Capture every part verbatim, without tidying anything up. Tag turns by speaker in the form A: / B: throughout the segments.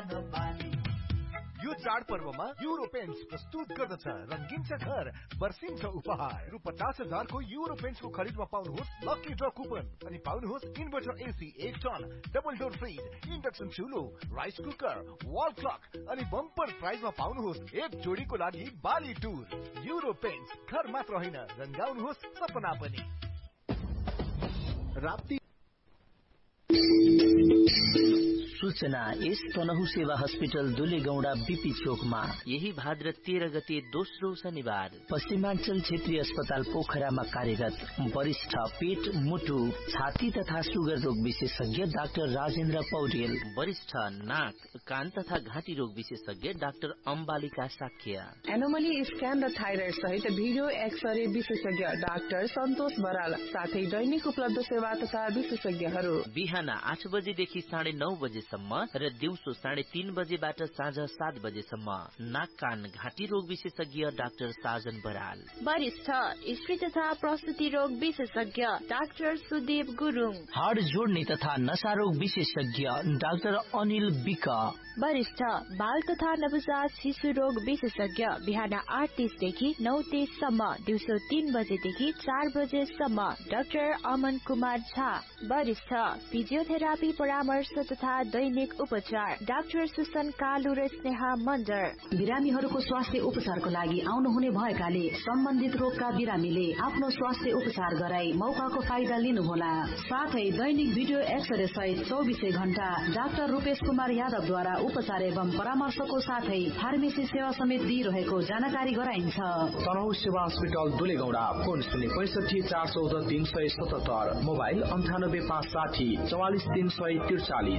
A: यो चाडपर्वमा euro paints प्रस्तुत गर्दछ रंगिन्छ घर वर्षिन्छ उपहार रु पचास हजारको युरो पेन्ट्सको खरिदमा पाउनुहोस् लकी ड्र कुपन अनि पाउनुहोस् इन्भर्टर एसी एक ton double door fridge induction चुलो rice cooker wall clock अनि बम्पर प्राइजमा पाउनुहोस् एक जोडीको लागि बाली टुर युरो पेन्ट्स घर मात्र होइन रंगाउनुहोस् सपना पनि।
B: राप्ती सूचना इस तनहु सेवा हस्पिटल दुलेगौड़ा बीपी चोकमा
C: यही भाद्र तेह्र गते दोस्रो शनिबार
B: पश्चिमाञ्चल क्षेत्रीय अस्पताल पोखरामा कार्यरत वरिष्ठ पेट मुटु छाती तथा सुगर रोग विशेषज्ञ डाक्टर राजेन्द्र पौडेल,
C: वरिष्ठ नाक कान तथा घाँटी रोग विशेषज्ञ doctor Ambalika Shakya,
D: anomaly scan र थाइराइड सहित भिडियो एक्सरे विशेषज्ञ डाक्टर सन्तोष बराल साथै दैनिक उपलब्ध सेवा तथा विशेषज्ञहरू
C: बिहान आठ बजेदेखि साढे नौ बजेसम्म र दिउँसो साढे तीन बजेबाट साँझ सात बजेसम्म। नाक कान घाँटी रोग विशेषज्ञ डाक्टर साजन बराल,
E: वरिष्ठ स्त्री तथा प्रसुति रोग विशेषज्ञ डाक्टर सुदेव गुरुङ,
B: हाड जोड्ने तथा नशा रोग विशेषज्ञ डाक्टर अनिल विक,
E: वरिष्ठ बाल तथा नवजात शिशु रोग विशेषज्ञ बिहान आठ तीसदेखि नौ तीससम्म, दिउँसो तीन बजेदेखि चार बजेसम्म डाक्टर अमन कुमार झा, वरिष्ठ फिजियोथेरापी परामर्श तथा दैनिक उपचार डाक्टर सुसन कालु र स्नेहा मण्डर।
F: बिरामीहरूको स्वास्थ्य उपचारको लागि आउनुहुने भएकाले सम्बन्धित रोगका बिरामीले आफ्नो स्वास्थ्य उपचार गराई मौकाको फाइदा लिनुहोला। साथै दैनिक भिडियो एक्सरे सहित चौबिसै घण्टा डाक्टर रूपेश कुमार यादवद्वारा उपचार एवं परामर्शको साथै फार्मेसी सेवा समेत दिइरहेको जानकारी गराइन्छ।
G: तनहु सेवा हस्पिटल दुलेगौड़ा, फोन शून्य पैंसठी चार चौध तीन सय सतहत्तर, मोबाइल अन्ठानब्बे पाँच साठी चौवालिस तीन सय त्रिचालिस।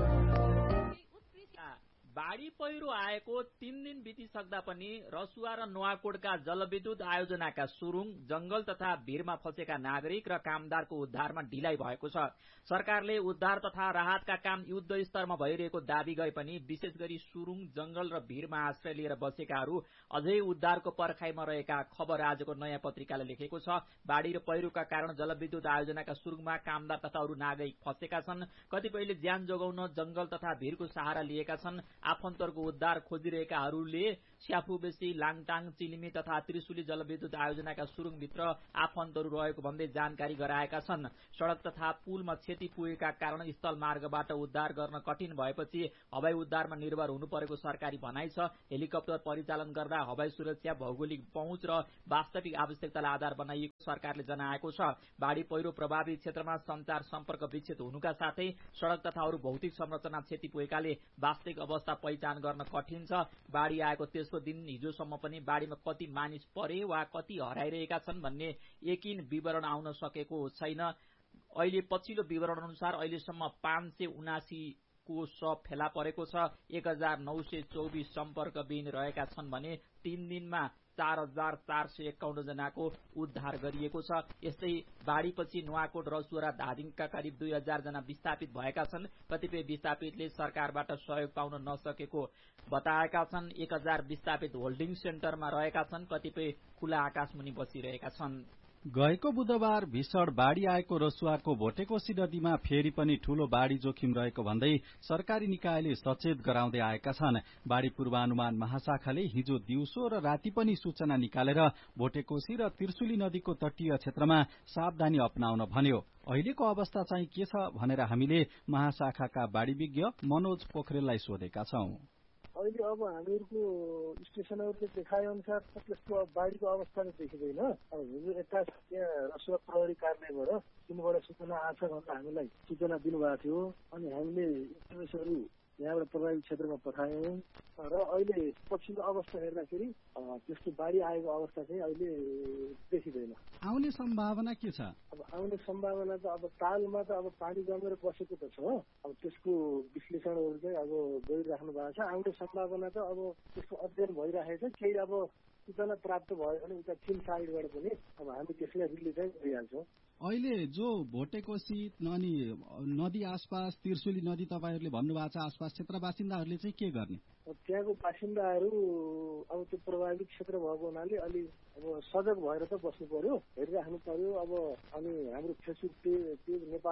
H: बाढ़ी पहिरो आएको तीन दिन बितिसक्दा पनि रसुवा र नुवाकोटका जलविद्युत आयोजनाका सुरुङ जंगल तथा भीरमा फँसेका नागरिक र कामदारको उद्धारमा ढिलाइ भएको छ। सरकारले उद्धार तथा राहतका काम युद्ध स्तरमा भइरहेको दावी गरे पनि विशेष गरी सुरुङ जंगल र भीरमा आश्रय लिएर बसेकाहरू अझै उद्धारको पर्खाइमा रहेका खबर आजको नयाँ पत्रिकाले लेखेको छ। बाढ़ी र पहिरोका कारण जलविद्युत आयोजनाका सुरुङमा कामदार तथा अरू नागरिक फँसेका छन्। कतिपयले ज्यान जोगाउन जंगल तथा भीरको सहारा लिएका छन्। आफन्तहरूको उद्धार खोजिरहेकाहरूले स्याफुबेसी, लाङटाङ, चिलिमी तथा त्रिशुली जलविद्युत आयोजनाका सुरुङभित्र आफन्तहरू रहेको भन्दै जानकारी गराएका छन्। सड़क तथा पुलमा क्षति पुगेका कारण स्थल मार्गबाट उद्धार गर्न कठिन भएपछि हवाई उद्धारमा निर्भर हुनु परेको सरकारी भनाइ छ। हेलिकप्टर परिचालन गर्दा हवाई सुरक्षा, भौगोलिक पहुँच र वास्तविक आवश्यकतालाई आधार बनाइएको सरकारले जनाएको छ। बाढ़ी पहिरो प्रभावित क्षेत्रमा संचार सम्पर्क विच्छेद हुनुका साथै सड़क तथा अरू भौतिक संरचना क्षति पुगेकाले वास्तविक अवस्था पहिचान गर्न कठिन छ। बाढ़ी आएको तेस्रो दिन हिजोसम्म पनि बाढ़ीमा कति मानिस परे वा कति हराइरहेका छन् भन्ने यकिन विवरण आउन सकेको छैन। अहिले पछिल्लो विवरण अनुसार अहिलेसम्म पाँच सय उनासी को शव फेला परेको छ। एक हजार नौ सय चौबिस सम्पर्कविहीन रहेका छन् भने तीन दिनमा चार हजार चार सय एकाउन्न जनाको उद्धार गरिएको छ। यस्तै बाढ़ीपछि नुवाकोट, रसुवा र धादिङका करिब दुई हजार जना विस्थापित भएका छन्। कतिपय विस्थापितले सरकारबाट सहयोग पाउन नसकेको बताएका छन्। एक हजार विस्थापित होल्डिङ सेन्टरमा रहेका छन्। कतिपय खुला आकाशमुनि बसिरहेका छन्।
I: गएको बुधबार भीषण बाढ़ी आएको रसुवाको भोटेकोशी नदीमा फेरि पनि ठूलो बाढ़ी जोखिम रहेको भन्दै सरकारी निकायले सचेत गराउँदै आएका छन्। बाढ़ी पूर्वानुमान महाशाखाले हिजो दिउँसो र राति पनि सूचना निकालेर भोटेकोशी र त्रिशुली नदीको तटीय क्षेत्रमा सावधानी अपनाउन भन्यो। अहिलेको अवस्था चाहिँ के छ भनेर हामीले महाशाखाका बाढ़ी विज्ञ मनोज पोखरेललाई सोधेका छौं।
J: अहिले अब हामीहरूको स्टेशनहरूले देखाए अनुसार त्यसको बाढ़ीको अवस्था देखिँदैन। अब हिजो एक्काइस त्यहाँ रसुवा प्रहरी कार्यालयबाट तिनबाट सूचना आछ भनेर हामीलाई सूचना दिनुभएको थियो। अनि हामीले मानिसहरू यहाँबाट प्रभावित क्षेत्रमा पठायौं र अहिले पछिल्लो अवस्था हेर्दाखेरि त्यस्तो बाढ़ी आएको अवस्था चाहिँ अहिले देखिँदैन।
I: आउने सम्भावना के छ?
J: अब आउने सम्भावना त अब तालमा त अब पानी जमेर बसेको त छ। अब त्यसको विश्लेषणहरू चाहिँ अब गरिराख्नु भएको छ। आउने सम्भावना त अब त्यसको अध्ययन भइरहेको छ। केही अब सूचना प्राप्त भयो भने उता चिन साइडबाट पनि अब हामी त्यसलाई रिलिज चाहिँ गरिहाल्छौँ।
I: अहिले जो भोटेकोशी अनि नदी आसपास त्रिशुली नदी तपाईहरूले भन्नुभएको छ आसपास क्षेत्र बासिन्दाहरूले चाहिँ के गर्ने?
J: त्यहाँको बासिन्दाहरू अब त्यो प्रभावित क्षेत्र भएको हुनाले अलि अब सजग भएर त बस्नु पर्यो, हेरिराख्नु पर्यो। अब अनि हाम्रो Facebook page Nepal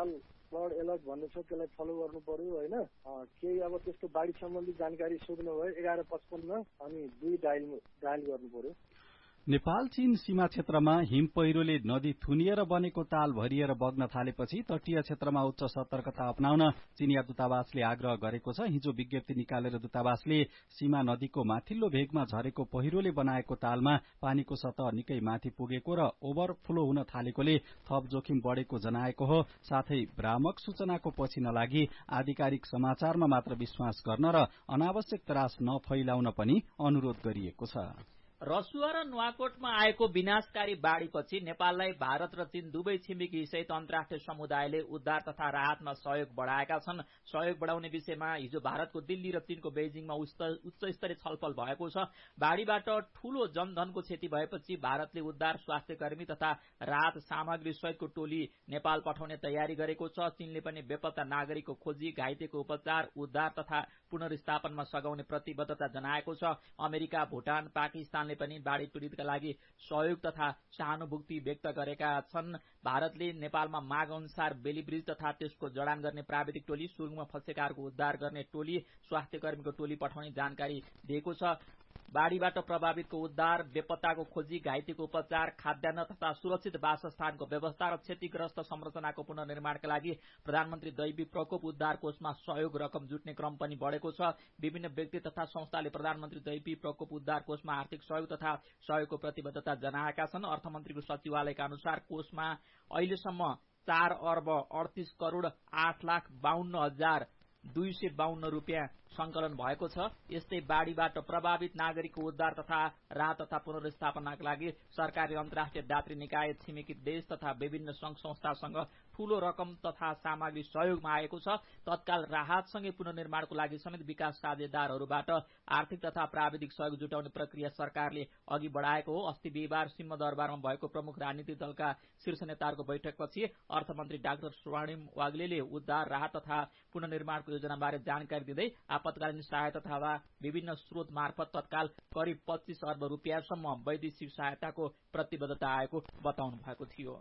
J: flood alert भन्ने छ त्यसलाई फलो गर्नु पर्यो होइन। केही अब त्यस्तो बाढी सम्बन्धी जानकारी सोध्नु भयो एघार पचपन्न अनि दुई डायल डायल गर्नु पर्यो।
I: नेपाल चीन सीमा क्षेत्रमा हिम पहिरोले नदी थुनिएर बनेको ताल भरिएर बग्न थालेपछि तटीय क्षेत्रमा उच्च सतर्कता अपनाउन चीनिया दूतावासले आग्रह गरेको छ। हिजो विज्ञप्ति निकालेर दूतावासले सीमा नदीको माथिल्लो भेगमा झरेको पहिरोले बनाएको तालमा पानीको सतह निकै माथि पुगेको र ओभरफ्लो हुन थालेकोले थप जोखिम बढ़ेको जनाएको हो। साथै भ्रामक सूचनाको पछि नलागी आधिकारिक समाचारमा मात्र विश्वास गर्न र अनावश्यक त्रास नफैलाउन पनि अनुरोध गरिएको छ।
H: रसुवा र नुवाकोटमा आएको विनाशकारी बाढ़ीपछि नेपाललाई भारत र चीन दुवै छिमेकी सहित अन्तर्राष्ट्रिय समुदायले उद्धार तथा राहतमा सहयोग बढ़ाएका छन्। सहयोग बढ़ाउने विषयमा हिजो भारतको दिल्ली र चीनको बेजिङमा उच्च स्तरीय छलफल भएको छ। बाढ़ीबाट ठूलो जनधनको क्षति भएपछि भारतले उद्धार स्वास्थ्य कर्मी तथा राहत सामग्री सहितको टोली नेपाल पठाउने तयारी गरेको छ। चीनले पनि बेपत्ता नागरिकको खोजी, घाइतेको उपचार, उद्धार तथा पुनर्स्थापनमा सघाउने प्रतिबद्धता जनाएको छ। अमेरिका, भूटान, पाकिस्तान पनि बाढ़ी पीड़ितका लागि सहयोग तथा सहानुभूति व्यक्त गरेका छन्। भारतले नेपालमा माग अनुसार बेली ब्रिज तथा त्यसको जडान गर्ने प्राविधिक टोली, सुरुङमा फँसेकाहरूको उद्धार गर्ने टोली, स्वास्थ्य कर्मीको टोली पठाउने जानकारी दिएको छ। बाढ़ीबाट प्रभावितको उद्धार, बेपत्ताको खोजी, घाइतेको उपचार, खाद्यान्न तथा सुरक्षित वासस्थानको व्यवस्था र क्षतिग्रस्त संरचनाको पुनर्निर्माणका लागि प्रधानमन्त्री दैवी प्रकोप उद्धार कोषमा सहयोग रकम जुट्ने क्रम पनि बढ़ेको छ। विभिन्न व्यक्ति तथा संस्थाले प्रधानमन्त्री दैवी प्रकोप उद्धार कोषमा आर्थिक सहयोग तथा सहयोगको प्रतिबद्धता जनाएका छन्। अर्थमन्त्रीको सचिवालयका अनुसार कोषमा अहिलेसम्म चार अर्ब अडतीस करोड़ आठ लाख बाहन्न हजार दुई सय बाहन्न रूपियाँ संकलन भएको छ। यस्तै बाढ़ीबाट प्रभावित नागरिकको उद्धार तथा राहत तथा पुनर्स्थापनाका लागि सरकारले अन्तर्राष्ट्रिय दात्री निकाय, छिमेकी देश तथा विभिन्न संघ संस्थासँग ठूलो रकम तथा सामग्री सहयोगमा आएको छ। तत्काल राहतसँगै पुनर्निर्माणको लागि समेत विकास साझेदारहरूबाट आर्थिक तथा प्राविधिक सहयोग जुटाउने प्रक्रिया सरकारले अघि बढ़ाएको हो। अस्ति बिहिबार सिंहदरबारमा भएको प्रमुख राजनीतिक दलका शीर्ष नेताहरूको बैठकपछि अर्थमन्त्री डाक्टर स्वर्णिम वाग्लेले उद्धार, राहत तथा पुनर्निर्माणको योजनाबारे जानकारी दिँदै आपतकालीन सहायता तथा विभिन्न स्रोत मार्फत तत्काल करिब पच्चीस अर्ब रूपियाँसम्म वैदेशिक सहायताको प्रतिबद्धता आएको बताउनु भएको थियो।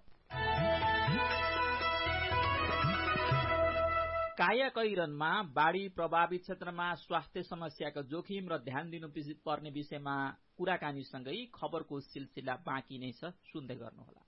H: कायाकैरनमा बाढ़ी प्रभावित क्षेत्रमा स्वास्थ्य समस्याको जोखिम र ध्यान दिनु पर्ने विषयमा कुराकानीसँगै खबरको सिलसिला बाँकी नै छ, सुन्दै गर्नुहोला।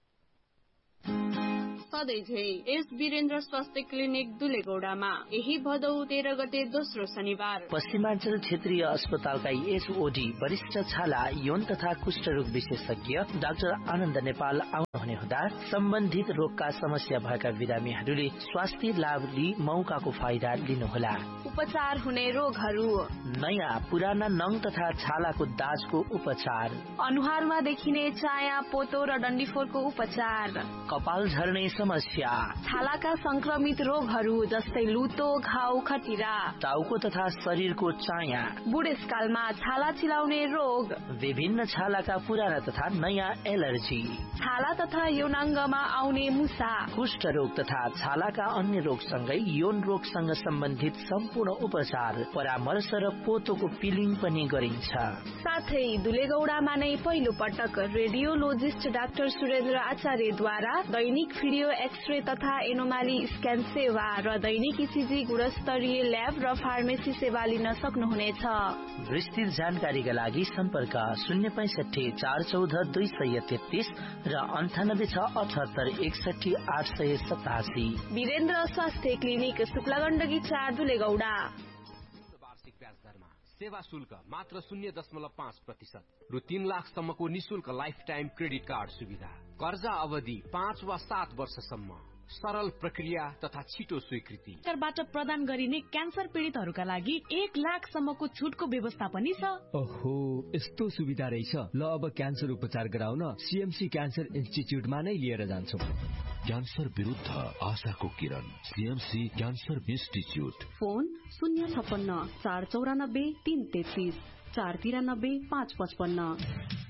K: सधैँ झै एस वीरेन्द्र स्वास्थ्य क्लिनिक दुलेगौडामा यही भदौ तेह्र गते दोस्रो शनिबार
B: पश्चिमाञ्चल क्षेत्रीय अस्पतालका एसओडी वरिष्ठ छाला, यौन तथा कुष्ठरोग विशेषज्ञ डाक्टर आनन्द नेपाल आउनुहुने हुँदा सम्बन्धित रोगका समस्या भएका बिरामीहरूले स्वास्थ्य लाभ लिई मौकाको फाइदा लिनुहोला।
K: उपचार हुने रोगहरू:
B: नयाँ पुराना नङ तथा छालाको दाजको उपचार,
K: अनुहारमा देखिने चाया, पोतो र डन्डीफोरको उपचार,
B: कपाल झर्ने समस्या,
K: छालाका संक्रमित रोगहरू जस्तै लुतो, घाउ, खटिरा,
B: टाउको तथा शरीरको चाया,
K: बुढेसकालमा छाला चिलाउने रोग,
B: विभिन्न छालाका पुराना तथा नयाँ एलर्जी,
K: छाला तथा यौनाङ्गमा आउने मुसा,
B: कुष्ठ रोग तथा छालाका अन्य रोगसँगै यौन रोगसँग सम्बन्धित सम्पूर्ण उपचार, परामर्श र पोतोको पिलिङ पनि गरिन्छ।
K: साथै दुलेगौडामा नै पहिलो पटक रेडियोलोजिस्ट डाक्टर सुरेन्द्र आचार्यद्वारा दैनिक भिडियो एक्सरे तथा एनोमाली स्क्यान सेवा र दैनिक इसिजी गुणस्तरीय ल्याब र फार्मेसी सेवा लिन सक्नुहुनेछ।
B: विस्तृत जानकारीका लागि सम्पर्क शून्य पैंसठी चार चौध दुई सय तेत्तीस र अन्ठानब्बे छ अठहत्तर एकसठी आठ सय सतासी।
K: वीरेन्द्र स्वास्थ्य क्लिनिक, शुक्लागण्डकी चार, दुलेगौडा।
L: वार्षिक ब्याज दरमा सेवा शुल्क मात्र शून्य दशमलव पाँच प्रतिशत रु तीन लाखसम्मको निशुल्क लाइफ टाइम क्रेडिट कार्ड सुविधा, कर्जा अवधि पाँच वा सात वर्षसम्म, सरल प्रक्रिया तथा छिटो स्वीकृति।
M: सरकारबाट प्रदान गरिने क्यान्सर पीडितहरूका लागि एक लाखसम्मको छुटको व्यवस्था पनि छ।
N: ओहो, यस्तो सुविधा रहेछ। ल अब क्यान्सर उपचार गराउन सीएमसी क्यान्सर इन्स्टिच्युटमा नै लिएर जान्छौँ।
O: क्यान्सर विरुद्ध आशाको किरण, सीएमसी क्यान्सर इन्स्टिच्युट।
F: फोन शून्य छप्पन्न चार चौरानब्बे तीन तेत्तीस चार तिरानब्बे पाँच पचपन्न।